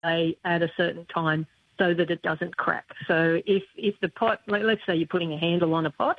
clay at a certain time so that it doesn't crack. So if the pot, let's say you're putting a handle on a pot,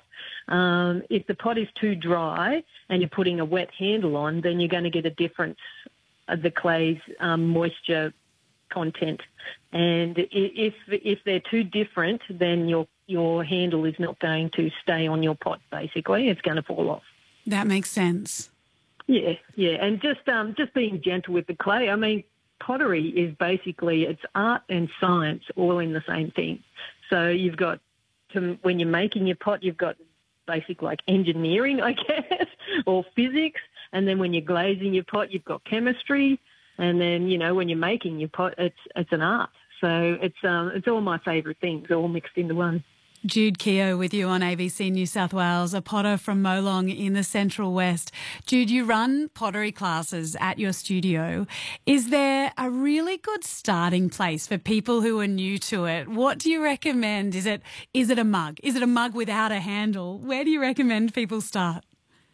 if the pot is too dry and you're putting a wet handle on, then you're going to get a difference of the clay's moisture content. And if they're too different, then your handle is not going to stay on your pot, basically. It's going to fall off. That makes sense. Yeah. And just being gentle with the clay. I mean, pottery is basically, it's art and science all in the same thing. So you've got, when you're making your pot, you've got basic like engineering, I guess, or physics. And then when you're glazing your pot, you've got chemistry. And then, when you're making your pot, it's an art. So it's all my favourite things, all mixed into one. Jude Keogh with you on ABC New South Wales, a potter from Molong in the Central West. Jude, you run pottery classes at your studio. Is there a really good starting place for people who are new to it? What do you recommend? Is it a mug? Is it a mug without a handle? Where do you recommend people start?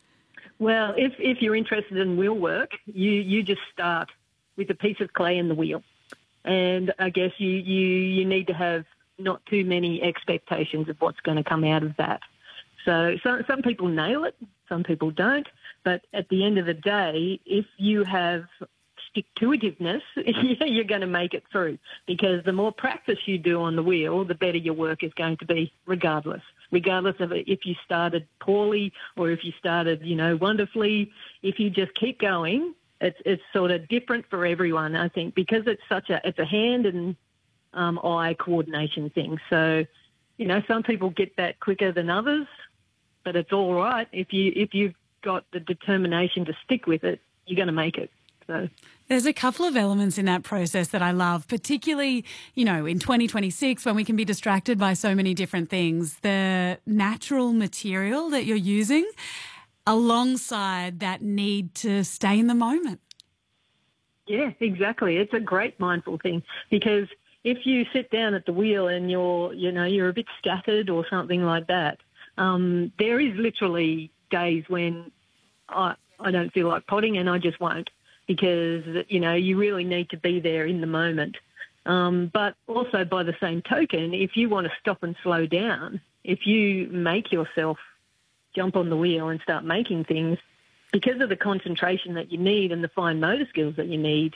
Well, if you're interested in wheel work, you just start with a piece of clay and the wheel. And I guess you need to have not too many expectations of what's going to come out of that. So some people nail it, some people don't. But at the end of the day, if you have stick-to-itiveness, you're going to make it through. Because the more practice you do on the wheel, the better your work is going to be, regardless of if you started poorly or if you started, wonderfully. If you just keep going, it's sort of different for everyone, I think, because it's a hand and eye coordination thing. So, some people get that quicker than others, but it's all right. If you've got the determination to stick with it, you're going to make it. So there's a couple of elements in that process that I love, particularly, in 2026 when we can be distracted by so many different things. The natural material that you're using alongside that need to stay in the moment. Yeah, exactly. It's a great mindful thing because if you sit down at the wheel and you're a bit scattered or something like that, there is literally days when I don't feel like potting and I just won't because, you really need to be there in the moment. But also by the same token, if you want to stop and slow down, if you make yourself jump on the wheel and start making things, because of the concentration that you need and the fine motor skills that you need,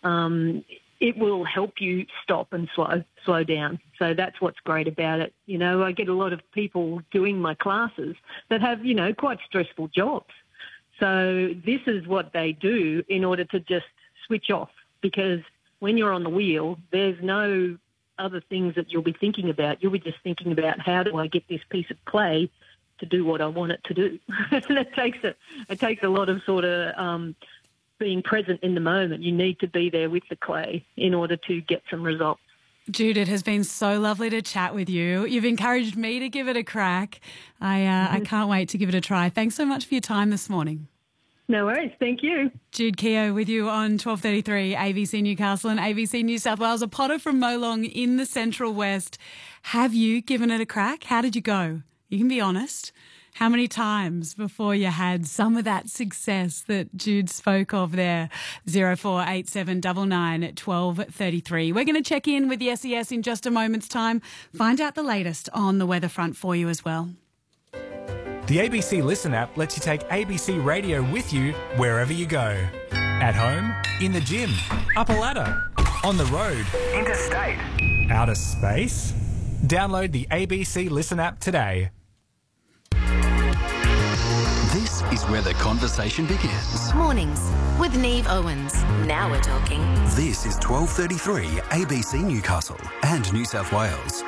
it will help you stop and slow down. So that's what's great about it. I get a lot of people doing my classes that have, quite stressful jobs. So this is what they do in order to just switch off, because when you're on the wheel, there's no other things that you'll be thinking about. You'll be just thinking about how do I get this piece of clay to do what I want it to do. And it takes a lot of sort of being present in the moment. You need to be there with the clay in order to get some results. Jude, it has been so lovely to chat with you. You've encouraged me to give it a crack. I can't wait to give it a try. Thanks so much for your time this morning. No worries. Thank you. Jude Keogh with you on 12:33 ABC Newcastle and ABC New South Wales, a potter from Molong in the Central West. Have you given it a crack? How did you go? You can be honest. How many times before you had some of that success that Jude spoke of there? 0487 99 1233. We're going to check in with the SES in just a moment's time. Find out the latest on the weather front for you as well. The ABC Listen app lets you take ABC Radio with you wherever you go. At home, in the gym, up a ladder, on the road, interstate, outer space. Download the ABC Listen app today. This is where the conversation begins. Mornings with Neve Owens. Now we're talking. This is 12:33 ABC Newcastle and New South Wales.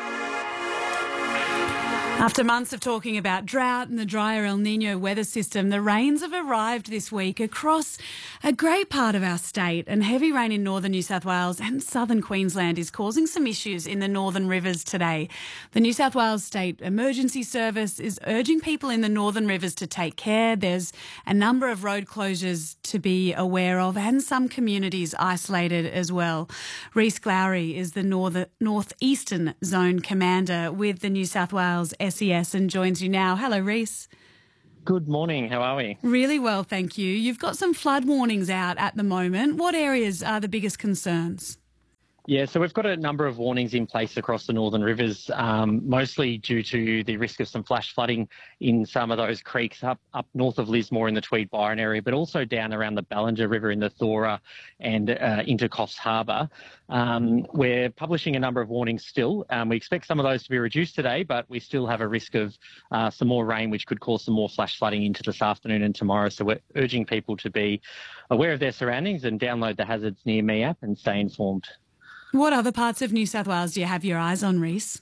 After months of talking about drought and the drier El Niño weather system, the rains have arrived this week across a great part of our state, and heavy rain in northern New South Wales and southern Queensland is causing some issues in the northern rivers today. The New South Wales State Emergency Service is urging people in the northern rivers to take care. There's a number of road closures to be aware of and some communities isolated as well. Reece Glowry is the northeastern zone commander with the New South Wales SES and joins you now. Hello, Reece. Good morning. How are we? Really well, thank you. You've got some flood warnings out at the moment. What areas are the biggest concerns? Yeah, so we've got a number of warnings in place across the northern rivers, mostly due to the risk of some flash flooding in some of those creeks up north of Lismore in the Tweed-Byron area, but also down around the Ballinger River in the Thora and into Coffs Harbour. We're publishing a number of warnings still. We expect some of those to be reduced today, but we still have a risk of some more rain, which could cause some more flash flooding into this afternoon and tomorrow. So we're urging people to be aware of their surroundings and download the Hazards Near Me app and stay informed. What other parts of New South Wales do you have your eyes on, Rhys?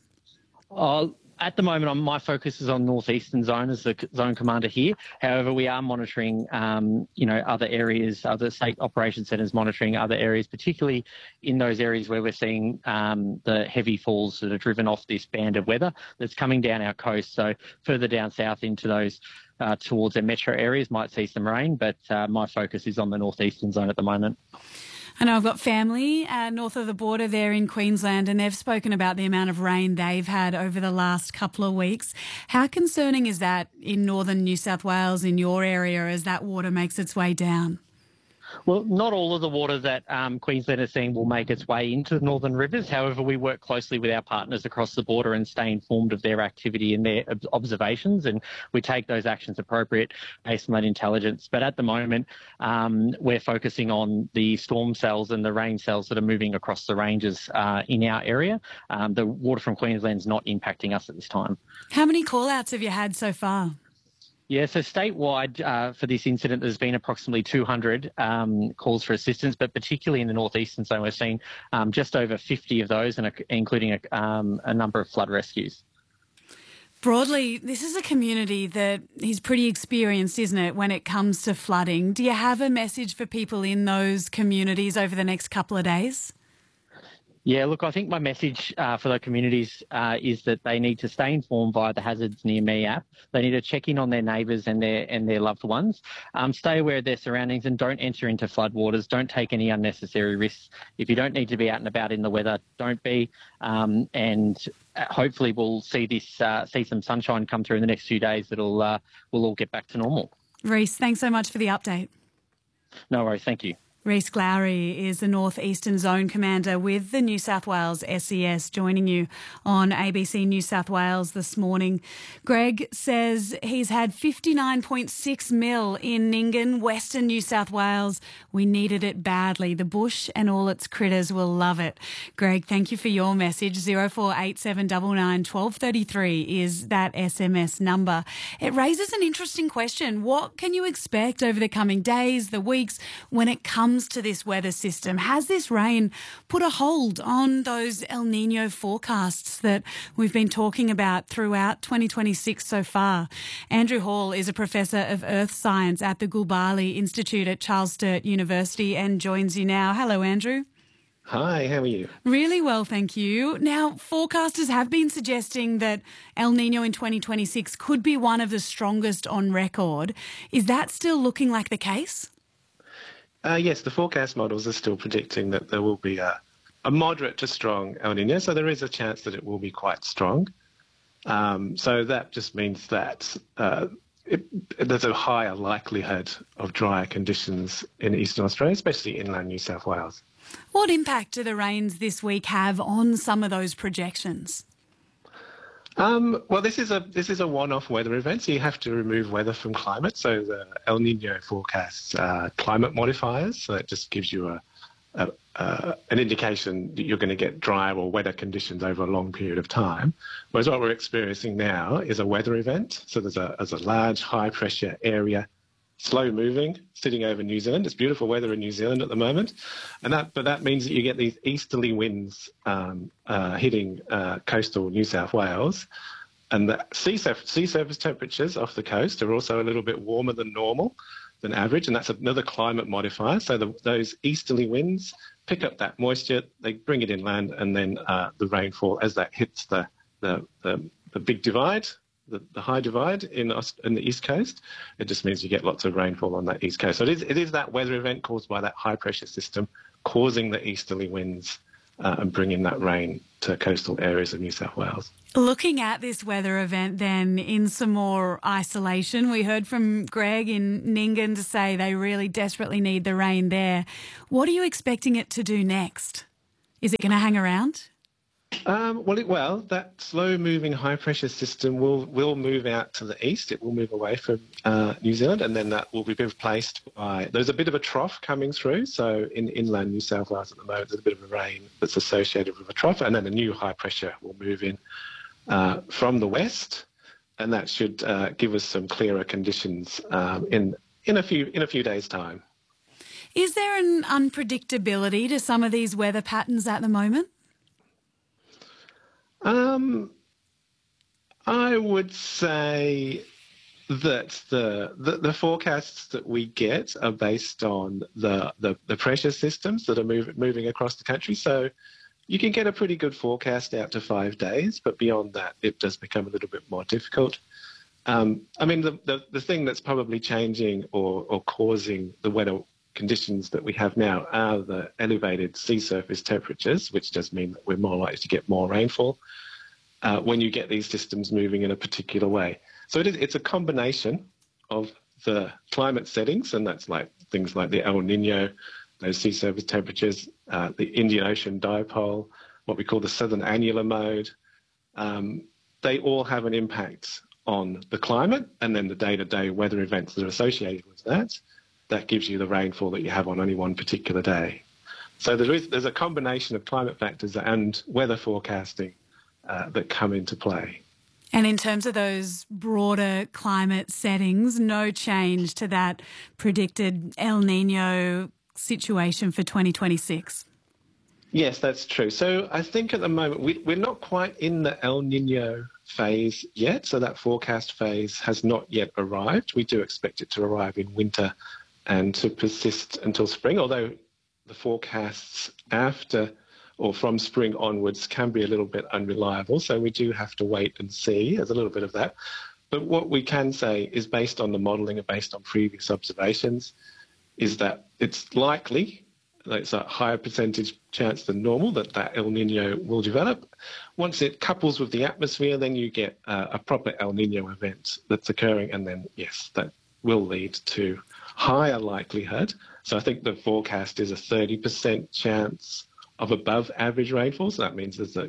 At the moment, my focus is on northeastern zone as the zone commander here. However, we are monitoring, other areas, other state operation centres monitoring other areas, particularly in those areas where we're seeing the heavy falls that are driven off this band of weather that's coming down our coast. So further down south into those towards the metro areas might see some rain, but my focus is on the northeastern zone at the moment. I know I've got family north of the border there in Queensland, and they've spoken about the amount of rain they've had over the last couple of weeks. How concerning is that in northern New South Wales, in your area, as that water makes its way down? Well, not all of the water that Queensland is seeing will make its way into the northern rivers. However, we work closely with our partners across the border and stay informed of their activity and their observations, and we take those actions appropriate based on that intelligence. But at the moment, we're focusing on the storm cells and the rain cells that are moving across the ranges in our area. The water from Queensland is not impacting us at this time. How many call-outs have you had so far? Yeah, so statewide for this incident, there's been approximately 200 calls for assistance, but particularly in the northeastern zone, we're seeing just over 50 of those, and including a number of flood rescues. Broadly, this is a community that is pretty experienced, isn't it, when it comes to flooding? Do you have a message for people in those communities over the next couple of days? Yeah, look, I think my message for the communities is that they need to stay informed via the Hazards Near Me app. They need to check in on their neighbours and their loved ones. Stay aware of their surroundings and don't enter into floodwaters. Don't take any unnecessary risks. If you don't need to be out and about in the weather, don't be. And hopefully we'll see some sunshine come through in the next few days. We'll all get back to normal. Rhys, thanks so much for the update. No worries. Thank you. Rhys Glowry is the North Eastern Zone Commander with the New South Wales SES, joining you on ABC New South Wales this morning. Greg says he's had 59.6 mil in Nyngan, Western New South Wales. We needed it badly. The bush and all its critters will love it. Greg, thank you for your message. 048799 1233 is that SMS number. It raises an interesting question. What can you expect over the coming days, the weeks, when it comes to this weather system? Has this rain put a hold on those El Nino forecasts that we've been talking about throughout 2026 so far? Andrew Hall is a professor of earth science at the Gulbali Institute at Charles Sturt University and joins you now. Hello, Andrew. Hi, how are you? Really well, thank you. Now, forecasters have been suggesting that El Nino in 2026 could be one of the strongest on record. Is that still looking like the case? Yes, the forecast models are still predicting that there will be a moderate to strong El Nino, so there is a chance that it will be quite strong. So that just means that there's a higher likelihood of drier conditions in Eastern Australia, especially inland New South Wales. What impact do the rains this week have on some of those projections? Well, this is a one-off weather event, so you have to remove weather from climate. So the El Nino forecasts climate modifiers, so that just gives you an indication that you're going to get drier or wetter conditions over a long period of time. Whereas what we're experiencing now is a weather event. So there's a large high-pressure area, slow moving, sitting over New Zealand. It's beautiful weather in New Zealand at the moment, but that means that you get these easterly winds hitting coastal New South Wales, and the sea surface temperatures off the coast are also a little bit warmer than normal, than average, and that's another climate modifier. So those easterly winds pick up that moisture, they bring it inland, and then the rainfall as that hits the big divide. The high divide in the east coast, it just means you get lots of rainfall on that east coast. So it is that weather event caused by that high pressure system causing the easterly winds and bringing that rain to coastal areas of New South Wales. Looking at this weather event then in some more isolation, we heard from Greg in Nyngan to say they really desperately need the rain there. What are you expecting it to do next? Is it going to hang around? That slow-moving high-pressure system will move out to the east. It will move away from New Zealand, and then that will be replaced by... There's a bit of a trough coming through. So in inland New South Wales at the moment, there's a bit of a rain that's associated with a trough, and then a new high-pressure will move in from the west, and that should give us some clearer conditions in a few days' time. Is there an unpredictability to some of these weather patterns at the moment? I would say that the forecasts that we get are based on the pressure systems that are moving across the country. So you can get a pretty good forecast out to 5 days, but beyond that, it does become a little bit more difficult. The thing that's probably changing or causing the weather conditions that we have now are the elevated sea surface temperatures, which does mean that we're more likely to get more rainfall when you get these systems moving in a particular way. So it's a combination of the climate settings, and that's like things like the El Nino, those sea surface temperatures, the Indian Ocean dipole, what we call the southern annular mode. They all have an impact on the climate, and then the day-to-day weather events that are associated with that. That gives you the rainfall that you have on any one particular day. So there's a combination of climate factors and weather forecasting that come into play. And in terms of those broader climate settings, no change to that predicted El Nino situation for 2026? Yes, that's true. So I think at the moment we're not quite in the El Nino phase yet. So that forecast phase has not yet arrived. We do expect it to arrive in winter and to persist until spring, although the forecasts after or from spring onwards can be a little bit unreliable. So we do have to wait and see. There's a little bit of that. But what we can say is based on the modelling and based on previous observations is that it's likely, it's a higher percentage chance than normal that El Nino will develop. Once it couples with the atmosphere, then you get a proper El Nino event that's occurring, and then, yes, that will lead to higher likelihood. So I think the forecast is a 30% chance of above average rainfall. So that means there's a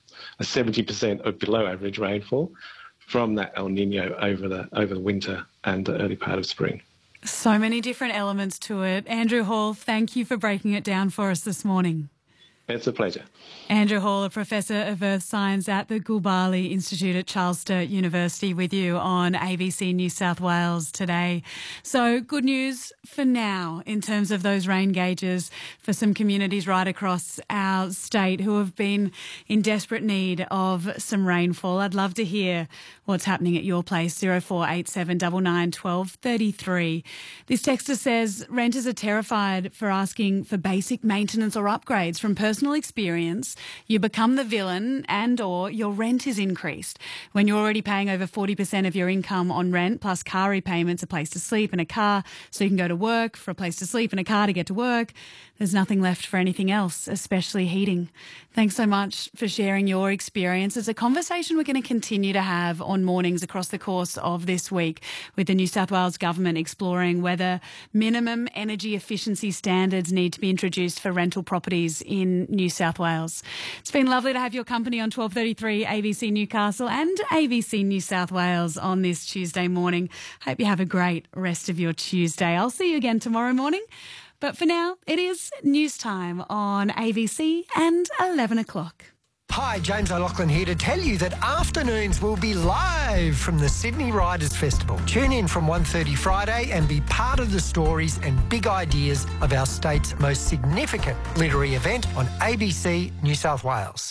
70% of below average rainfall from that El Nino over the winter and the early part of spring. So many different elements to it. Andrew Hall, thank you for breaking it down for us this morning. It's a pleasure. Andrew Hall, a Professor of Earth Science at the Gulbali Institute at Charles Sturt University, with you on ABC New South Wales today. So good news for now in terms of those rain gauges for some communities right across our state who have been in desperate need of some rainfall. I'd love to hear what's happening at your place, 0487 99 12 33. This texter says renters are terrified for asking for basic maintenance or upgrades. From personal experience, you become the villain and or your rent is increased. When you're already paying over 40% of your income on rent, plus car repayments, a place to sleep and a car so you can go to work, for a place to sleep and a car to get to work, there's nothing left for anything else, especially heating. Thanks so much for sharing your experience. It's a conversation we're going to continue to have on mornings across the course of this week, with the New South Wales government exploring whether minimum energy efficiency standards need to be introduced for rental properties in New South Wales. It's been lovely to have your company on 12:33 ABC Newcastle and ABC New South Wales on this Tuesday morning. Hope you have a great rest of your Tuesday. I'll see you again tomorrow morning. But for now, it is news time on ABC and 11 o'clock. Hi, James O'Loughlin here to tell you that afternoons will be live from the Sydney Writers' Festival. Tune in from 1:30 Friday and be part of the stories and big ideas of our state's most significant literary event on ABC New South Wales.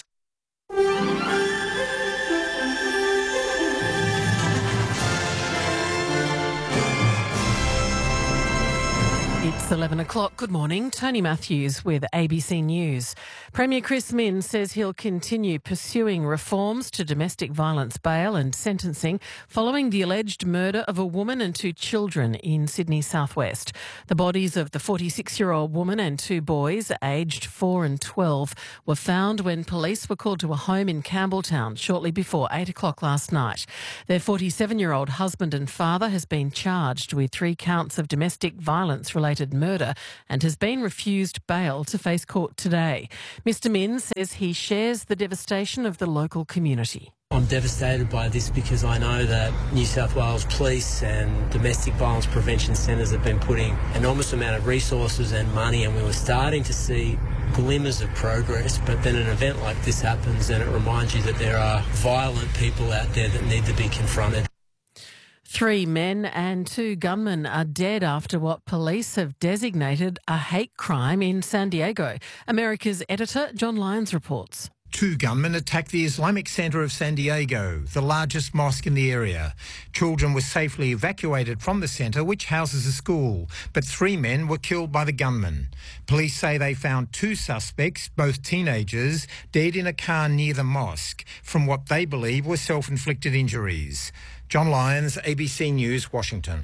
It's 11 o'clock. Good morning. Tony Matthews with ABC News. Premier Chris Minns says he'll continue pursuing reforms to domestic violence bail and sentencing following the alleged murder of a woman and 2 children in Sydney's southwest. The bodies of the 46-year-old woman and 2 boys, aged 4 and 12, were found when police were called to a home in Campbelltown shortly before 8 o'clock last night. Their 47-year-old husband and father has been charged with 3 counts of domestic violence-related murder and has been refused bail to face court today. Mr. Min says he shares the devastation of the local community. I'm devastated by this because I know that New South Wales Police and domestic violence prevention centres have been putting an enormous amount of resources and money, and we were starting to see glimmers of progress, but then an event like this happens and it reminds you that there are violent people out there that need to be confronted. 3 men and 2 gunmen are dead after what police have designated a hate crime in San Diego. America's editor John Lyons reports. 2 gunmen attacked the Islamic Center of San Diego, the largest mosque in the area. Children were safely evacuated from the center, which houses a school, but 3 men were killed by the gunmen. Police say they found 2 suspects, both teenagers, dead in a car near the mosque from what they believe were self-inflicted injuries. John Lyons, ABC News, Washington.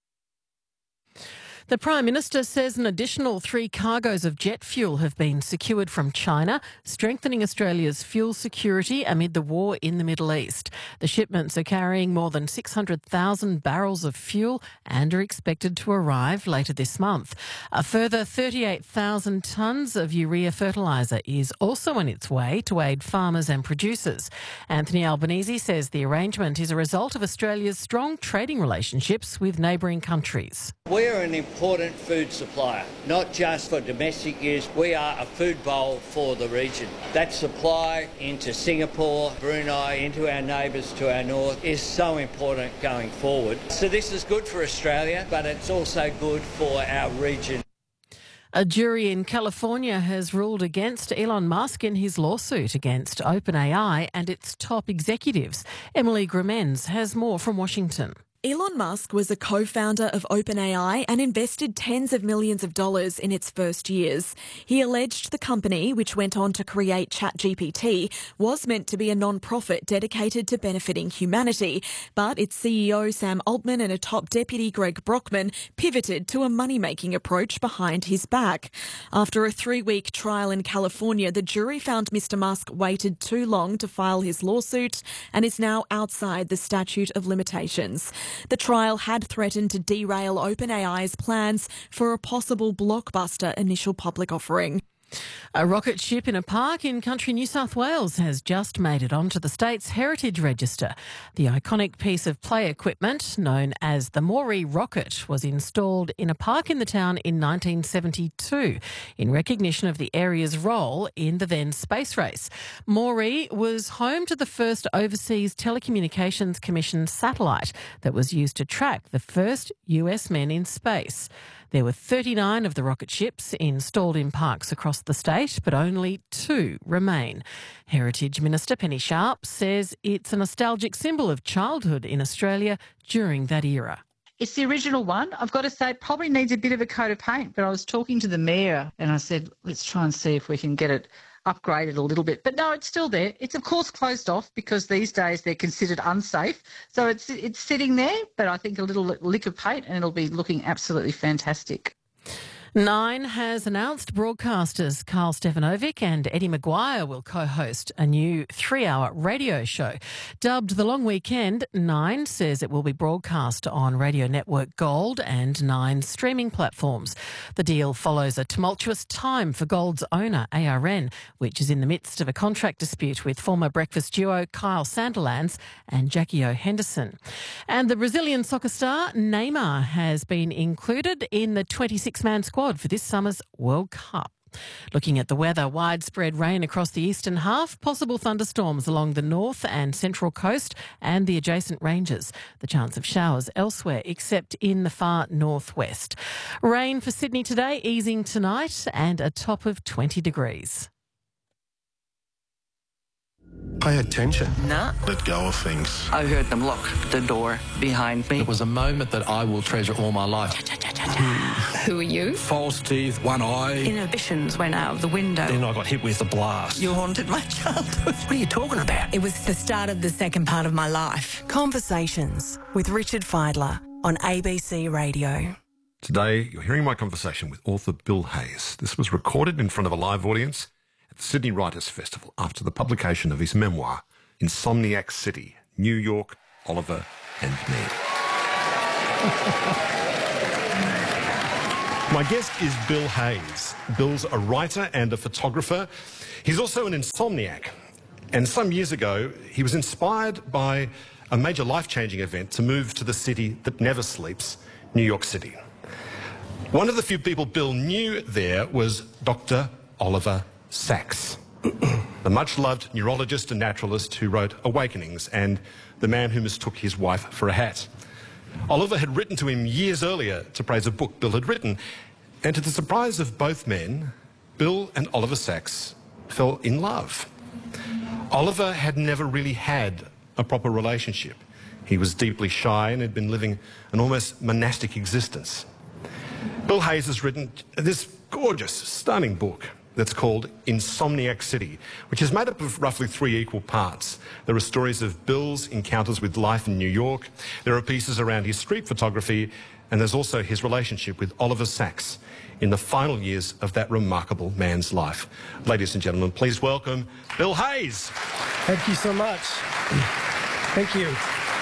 The Prime Minister says an additional 3 cargoes of jet fuel have been secured from China, strengthening Australia's fuel security amid the war in the Middle East. The shipments are carrying more than 600,000 barrels of fuel and are expected to arrive later this month. A further 38,000 tonnes of urea fertiliser is also on its way to aid farmers and producers. Anthony Albanese says the arrangement is a result of Australia's strong trading relationships with neighbouring countries. We're an important food supplier, not just for domestic use. We are a food bowl for the region. That supply into Singapore, Brunei, into our neighbours to our north is so important going forward. So this is good for Australia, but it's also good for our region. A jury in California has ruled against Elon Musk in his lawsuit against OpenAI and its top executives. Emily Grimenz has more from Washington. Elon Musk was a co-founder of OpenAI and invested tens of millions of dollars in its first years. He alleged the company, which went on to create ChatGPT, was meant to be a non-profit dedicated to benefiting humanity. But its CEO, Sam Altman, and a top deputy, Greg Brockman, pivoted to a money-making approach behind his back. After a 3-week trial in California, the jury found Mr. Musk waited too long to file his lawsuit and is now outside the statute of limitations. The trial had threatened to derail OpenAI's plans for a possible blockbuster initial public offering. A rocket ship in a park in country New South Wales has just made it onto the state's Heritage Register. The iconic piece of play equipment, known as the Moree rocket, was installed in a park in the town in 1972 in recognition of the area's role in the then space race. Moree was home to the first Overseas Telecommunications Commission satellite that was used to track the first US men in space. There were 39 of the rocket ships installed in parks across the state, but only 2 remain. Heritage Minister Penny Sharp says it's a nostalgic symbol of childhood in Australia during that era. It's the original one. I've got to say, it probably needs a bit of a coat of paint, but I was talking to the mayor and I said, let's try and see if we can get it upgraded a little bit. But no, it's still there. It's, of course, closed off because these days they're considered unsafe. So it's sitting there, but I think a little lick of paint and it'll be looking absolutely fantastic. Nine has announced broadcasters Carl Stefanovic and Eddie Maguire will co-host a new 3-hour radio show. Dubbed The Long Weekend, Nine says it will be broadcast on Radio Network Gold and Nine's streaming platforms. The deal follows a tumultuous time for Gold's owner, ARN, which is in the midst of a contract dispute with former breakfast duo Kyle Sandilands and Jackie O. Henderson. And the Brazilian soccer star Neymar has been included in the 26-man squad for this summer's World Cup. Looking at the weather, widespread rain across the eastern half, possible thunderstorms along the north and central coast and the adjacent ranges. The chance of showers elsewhere except in the far northwest. Rain for Sydney today, easing tonight and a top of 20 degrees. Pay attention. Nah. Let go of things. I heard them lock the door behind me. It was a moment that I will treasure all my life. Who are you? False teeth, one eye. Inhibitions went out of the window. Then I got hit with a blast. You haunted my childhood. What are you talking about? It was the start of the second part of my life. Conversations with Richard Fidler on ABC Radio. Today, you're hearing my conversation with author Bill Hayes. This was recorded in front of a live audience at the Sydney Writers' Festival after the publication of his memoir, Insomniac City, New York, Oliver and Me. My guest is Bill Hayes. Bill's a writer and a photographer. He's also an insomniac. And some years ago, he was inspired by a major life-changing event to move to the city that never sleeps, New York City. One of the few people Bill knew there was Dr. Oliver Sacks, the much-loved neurologist and naturalist who wrote Awakenings and The Man Who Mistook His Wife for a Hat. Oliver had written to him years earlier to praise a book Bill had written, and to the surprise of both men, Bill and Oliver Sacks fell in love. Oliver had never really had a proper relationship. He was deeply shy and had been living an almost monastic existence. Bill Hayes has written this gorgeous, stunning book that's called Insomniac City, which is made up of roughly 3 equal parts. There are stories of Bill's encounters with life in New York, there are pieces around his street photography, and there's also his relationship with Oliver Sacks in the final years of that remarkable man's life. Ladies and gentlemen, please welcome Bill Hayes. Thank you so much. Thank you.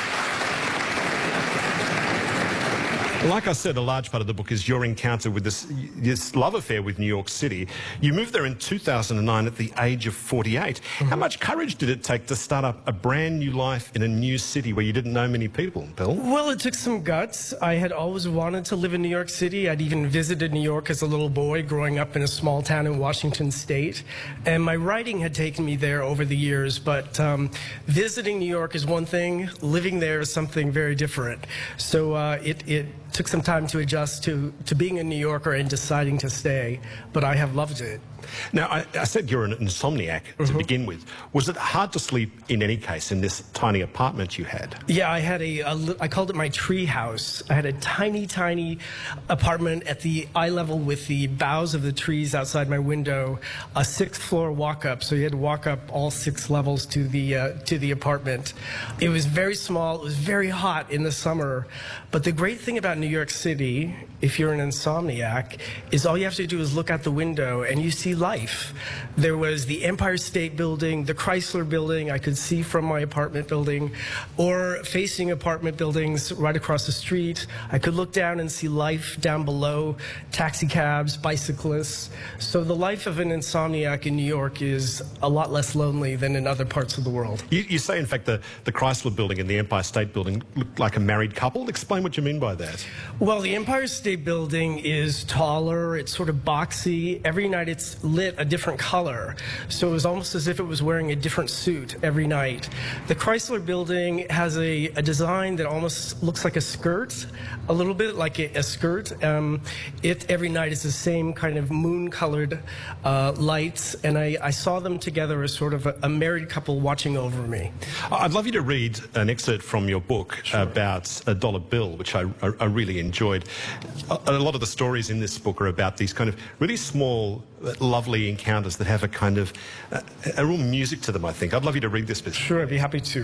Like I said, a large part of the book is your encounter with this love affair with New York City. You moved there in 2009 at the age of 48. How much courage did it take to start up a brand new life in a new city where you didn't know many people, Bill? Well, it took some guts. I had always wanted to live in New York City. I'd even visited New York as a little boy growing up in a small town in Washington State. And my writing had taken me there over the years, but visiting New York is one thing, living there is something very different. So it took some time to adjust to being a New Yorker and deciding to stay, but I have loved it. Now, I said you're an insomniac to begin with. Was it hard to sleep in any case in this tiny apartment you had? Yeah, I had I called it my tree house. I had a tiny, tiny apartment at the eye level with the boughs of the trees outside my window, a 6th floor walk up. So you had to walk up all 6 levels to the apartment. It was very small. It was very hot in the summer. But the great thing about New York City, if you're an insomniac, is all you have to do is look out the window and you see life. There was the Empire State Building, the Chrysler Building I could see from my apartment building, or facing apartment buildings right across the street. I could look down and see life down below, taxi cabs, bicyclists. So the life of an insomniac in New York is a lot less lonely than in other parts of the world. You say, in fact, the Chrysler Building and the Empire State Building looked like a married couple. Explain what you mean by that. Well, the Empire State Building is taller, it's sort of boxy. Every night it's lit a different color, so it was almost as if it was wearing a different suit every night. The Chrysler Building has a design that almost looks like a skirt, a little bit like a skirt. It every night is the same kind of moon-colored lights, and I saw them together as sort of a married couple watching over me. I'd love you to read an excerpt from your book about a dollar bill, which I really enjoyed. A lot of the stories in this book are about these kind of really small, lovely encounters that have a kind of a real music to them, I think. I'd love you to read this bit. Sure, I'd be happy to.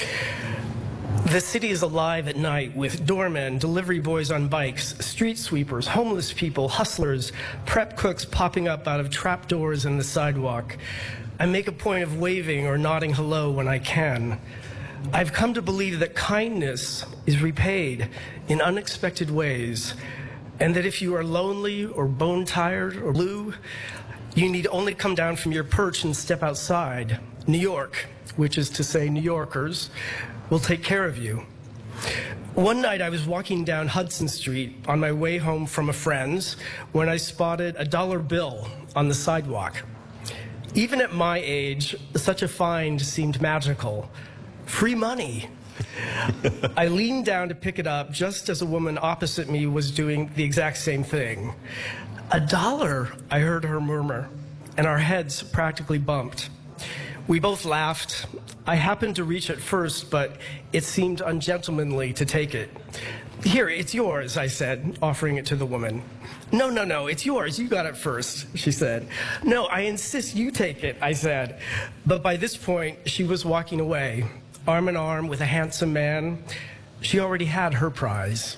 The city is alive at night with doormen, delivery boys on bikes, street sweepers, homeless people, hustlers, prep cooks popping up out of trapdoors in the sidewalk. I make a point of waving or nodding hello when I can. I've come to believe that kindness is repaid in unexpected ways, and that if you are lonely or bone-tired or blue, you need only come down from your perch and step outside. New York, which is to say New Yorkers, will take care of you. One night I was walking down Hudson Street on my way home from a friend's when I spotted a dollar bill on the sidewalk. Even at my age, such a find seemed magical. Free money. I leaned down to pick it up just as a woman opposite me was doing the exact same thing. $1, I heard her murmur, and our heads practically bumped. We both laughed. I happened to reach it first, but it seemed ungentlemanly to take it. Here, it's yours, I said, offering it to the woman. No, it's yours. You got it first, she said. No, I insist you take it, I said. But by this point, she was walking away, arm in arm with a handsome man. She already had her prize.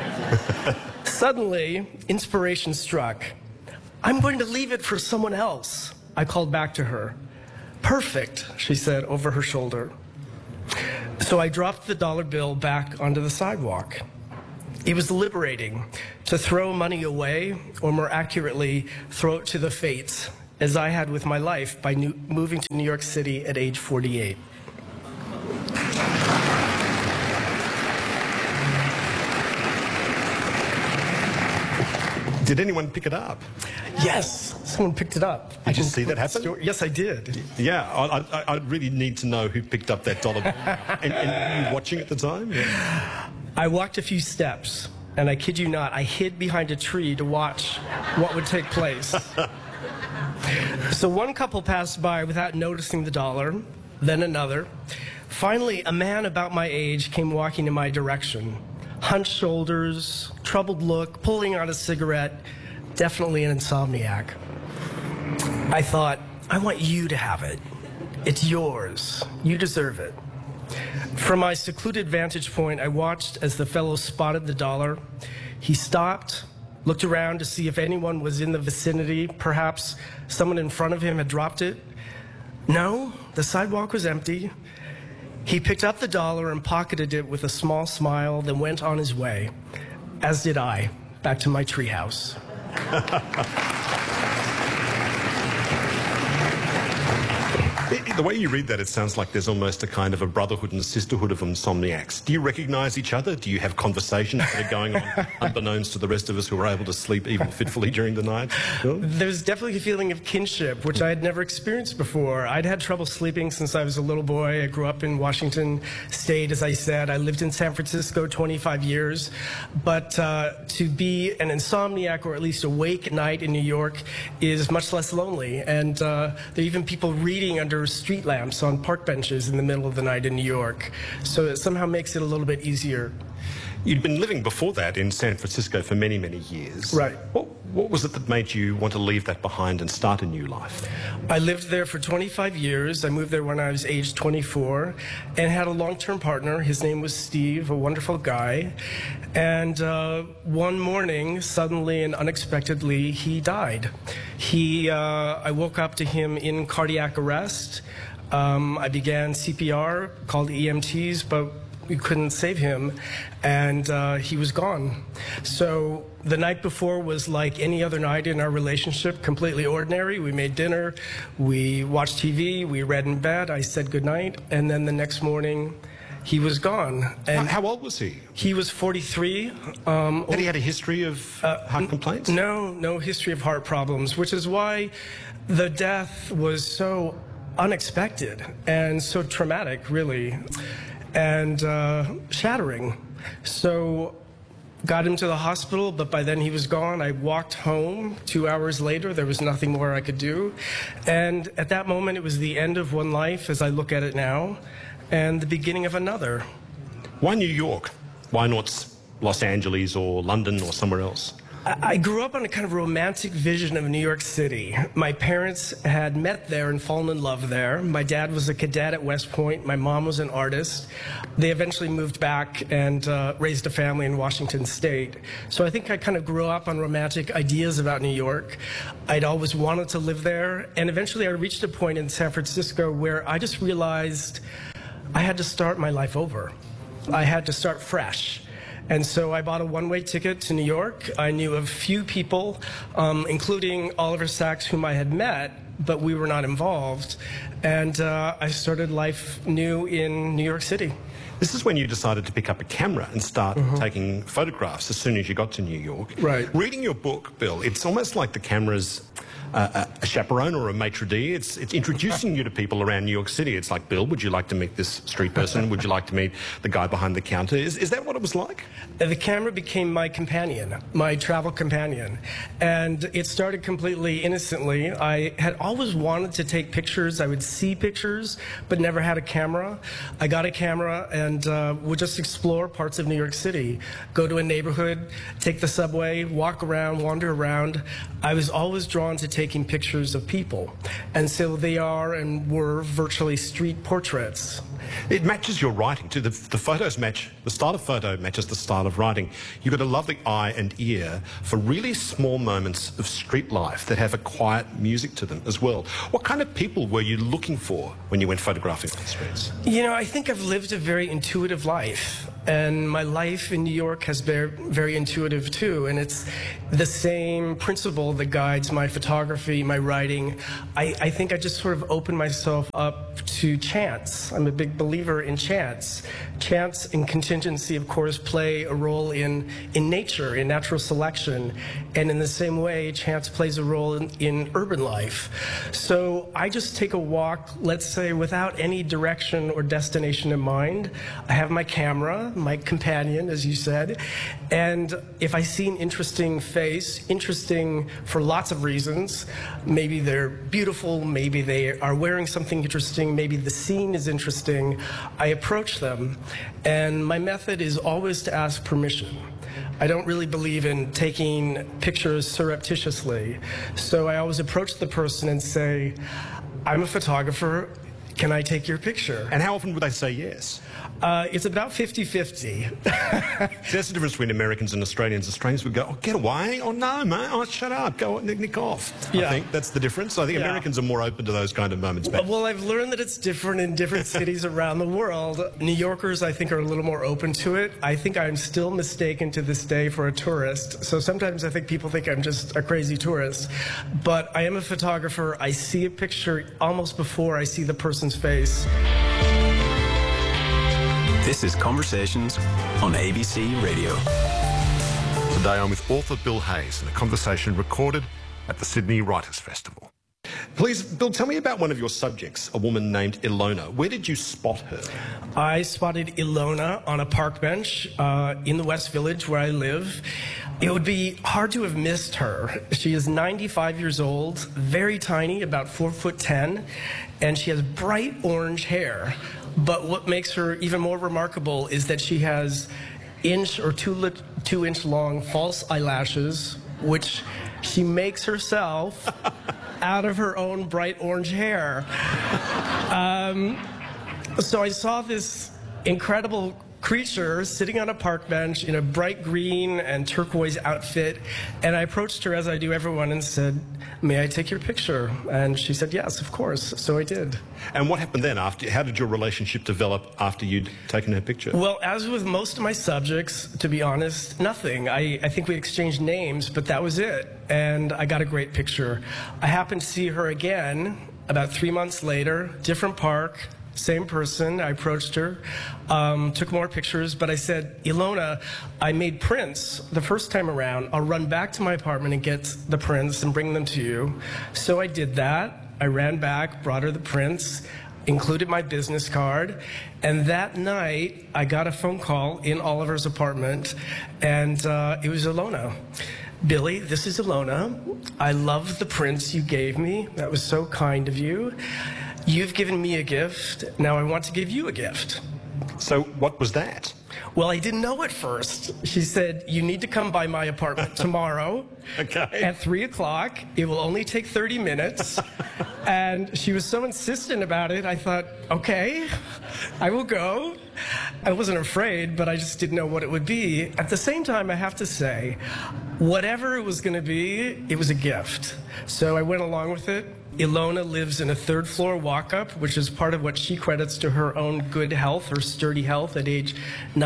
Suddenly, inspiration struck. I'm going to leave it for someone else, I called back to her. Perfect, she said over her shoulder. So I dropped the dollar bill back onto the sidewalk. It was liberating to throw money away, or more accurately, throw it to the fates, as I had with my life by moving to New York City at age 48. Did anyone pick it up? Yes, someone picked it up. Did you see that happen? Yes, I did. Yeah, I really need to know who picked up that dollar. and you watching at the time? Yeah. I walked a few steps, and I kid you not, I hid behind a tree to watch what would take place. So one couple passed by without noticing the dollar, then another. Finally, a man about my age came walking in my direction. Hunched shoulders, troubled look, pulling out a cigarette, definitely an insomniac. I thought, I want you to have it. It's yours. You deserve it. From my secluded vantage point, I watched as the fellow spotted the dollar. He stopped, looked around to see if anyone was in the vicinity. Perhaps someone in front of him had dropped it. No, the sidewalk was empty. He picked up the dollar and pocketed it with a small smile, then went on his way, as did I, back to my treehouse. The way you read that, it sounds like there's almost a kind of a brotherhood and sisterhood of insomniacs. Do you recognise each other? Do you have conversations that are going on unbeknownst to the rest of us who are able to sleep even fitfully during the night? There's definitely a feeling of kinship, which I had never experienced before. I'd had trouble sleeping since I was a little boy. I grew up in Washington State, as I said. I lived in San Francisco 25 years. But to be an insomniac, or at least awake at night in New York, is much less lonely. And there are even people reading under street lamps on park benches in the middle of the night in New York. So it somehow makes it a little bit easier. You'd been living before that in San Francisco for many, many years. Right. What was it that made you want to leave that behind and start a new life? I lived there for 25 years. I moved there when I was age 24 and had a long-term partner. His name was Steve, a wonderful guy. And one morning, suddenly and unexpectedly, he died. I woke up to him in cardiac arrest. I began CPR, called EMTs, but we couldn't save him, and he was gone. So the night before was like any other night in our relationship, completely ordinary. We made dinner, we watched TV, we read in bed, I said goodnight, and then the next morning, he was gone. And how old was he? He was 43. Had he had a history of heart complaints? No history of heart problems, which is why the death was so unexpected and so traumatic, really, and shattering. So got him to the hospital, but by then he was gone. I walked home 2 hours later. There was nothing more I could do. And at that moment, it was the end of one life, as I look at it now, and the beginning of another. Why New York? Why not Los Angeles or London or somewhere else? I grew up on a kind of romantic vision of New York City. My parents had met there and fallen in love there. My dad was a cadet at West Point. My mom was an artist. They eventually moved back and raised a family in Washington State. So I think I kind of grew up on romantic ideas about New York. I'd always wanted to live there. And eventually I reached a point in San Francisco where I just realized I had to start my life over. I had to start fresh. And so I bought a one-way ticket to New York. I knew a few people, including Oliver Sacks, whom I had met, but we were not involved. And I started life new in New York City. This is when you decided to pick up a camera and start taking photographs as soon as you got to New York. Right. Reading your book, Bill, it's almost like the camera's a chaperone or a maitre d'. It's introducing you to people around New York City. It's like, Bill, would you like to meet this street person? Would you like to meet the guy behind the counter? Is that what it was like? The camera became my companion, my travel companion. And it started completely innocently. I had always wanted to take pictures. I would see pictures, but never had a camera. I got a camera and would just explore parts of New York City. Go to a neighborhood, take the subway, walk around, wander around. I was always drawn to taking pictures of people. And so they are and were virtually street portraits. It matches your writing too. The photos match, the style of photo matches the style of writing. You've got a lovely eye and ear for really small moments of street life that have a quiet music to them as well. What kind of people were you looking for when you went photographing on the streets? You know, I think I've lived a very intuitive life. And my life in New York has been very intuitive too. And it's the same principle that guides my photography, my writing. I think I just sort of opened myself up to chance. I'm a big believer in chance. Chance and contingency, of course, play a role in nature, in natural selection. And in the same way, chance plays a role in urban life. So I just take a walk, let's say, without any direction or destination in mind. I have my camera, my companion, as you said, and if I see an interesting face, interesting for lots of reasons, maybe they're beautiful, maybe they are wearing something interesting, maybe the scene is interesting, I approach them. And my method is always to ask permission. I don't really believe in taking pictures surreptitiously, so I always approach the person and say, I'm a photographer, can I take your picture? And how often would they say yes? It's about 50-50. See, that's the difference between Americans and Australians. Australians would go, oh, get away. Oh, no, mate. Oh, shut up. Go nick off. Yeah. I think that's the difference. I think Americans are more open to those kind of moments. Well, I've learned that it's different in different cities around the world. New Yorkers, I think, are a little more open to it. I think I'm still mistaken to this day for a tourist. So sometimes I think people think I'm just a crazy tourist. But I am a photographer. I see a picture almost before I see the person's face. This is Conversations on ABC Radio. Today I'm with author Bill Hayes in a conversation recorded at the Sydney Writers' Festival. Please, Bill, tell me about one of your subjects, a woman named Ilona. Where did you spot her? I spotted Ilona on a park bench in the West Village where I live. It would be hard to have missed her. She is 95 years old, very tiny, about 4'10", and she has bright orange hair. But what makes her even more remarkable is that she has 1 or 2 inch long false eyelashes, which she makes herself out of her own bright orange hair. So I saw this incredible creature sitting on a park bench in a bright green and turquoise outfit, and I approached her, as I do everyone, and said, may I take your picture? And she said yes, of course. So I did. And what happened then? How did your relationship develop after you'd taken her picture? Well, as with most of my subjects, to be honest, nothing. I think we exchanged names, but that was it. And I got a great picture. I happened to see her again about 3 months later, different park, same person. I approached her, took more pictures, but I said, Ilona, I made prints the first time around. I'll run back to my apartment and get the prints and bring them to you. So I did that. I ran back, brought her the prints, included my business card, and that night I got a phone call in Oliver's apartment, and it was Ilona. Billy, this is Ilona. I love the prints you gave me. That was so kind of you. You've given me a gift. Now I want to give you a gift. So what was that? Well, I didn't know at first. She said, you need to come by my apartment tomorrow at 3 o'clock. It will only take 30 minutes. And she was so insistent about it, I thought, okay, I will go. I wasn't afraid, but I just didn't know what it would be. At the same time, I have to say, whatever it was going to be, it was a gift. So I went along with it. Ilona lives in a 3rd floor walk-up, which is part of what she credits to her own good health, her sturdy health at age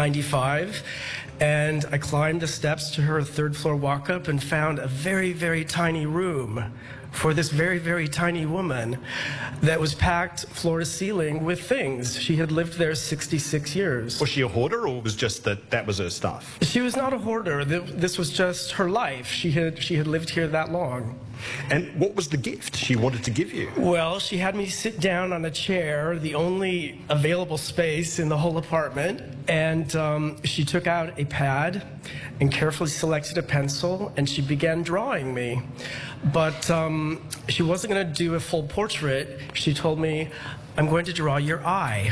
95. And I climbed the steps to her 3rd floor walk-up and found a very, very tiny room for this very, very tiny woman that was packed floor to ceiling with things. She had lived there 66 years. Was she a hoarder, or was just that was her stuff? She was not a hoarder. This was just her life. She had lived here that long. And what was the gift she wanted to give you? Well, she had me sit down on a chair, the only available space in the whole apartment, and she took out a pad and carefully selected a pencil, and she began drawing me. But she wasn't going to do a full portrait. She told me, I'm going to draw your eye.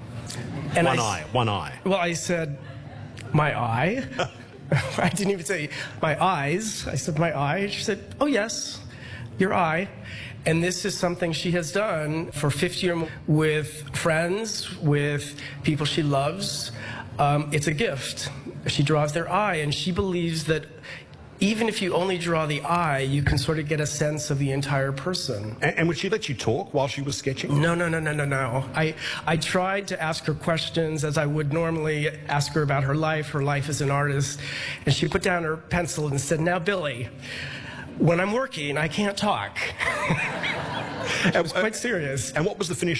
And one eye. Well, I said, my eye? I didn't even say my eyes. I said my eye. She said, oh yes, your eye. And this is something she has done for 50 or more with friends, with people she loves. It's a gift. She draws their eye, and she believes that even if you only draw the eye, you can sort of get a sense of the entire person. And would she let you talk while she was sketching? No. I tried to ask her questions as I would normally ask her about her life as an artist. And she put down her pencil and said, "Now, Billy, when I'm working, I can't talk." It was quite serious. And what was the finish